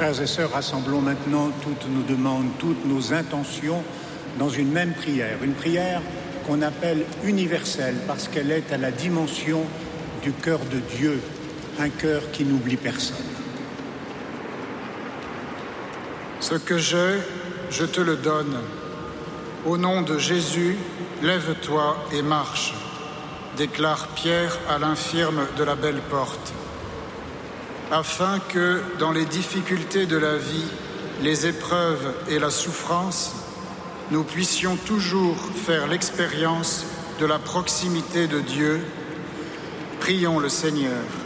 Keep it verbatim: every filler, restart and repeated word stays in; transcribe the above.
Frères et sœurs, rassemblons maintenant toutes nos demandes, toutes nos intentions dans une même prière. Une prière qu'on appelle universelle parce qu'elle est à la dimension du cœur de Dieu, un cœur qui n'oublie personne. Ce que j'ai, je te le donne. Au nom de Jésus, lève-toi et marche, déclare Pierre à l'infirme de la Belle Porte. Afin que, dans les difficultés de la vie, les épreuves et la souffrance, nous puissions toujours faire l'expérience de la proximité de Dieu. Prions le Seigneur.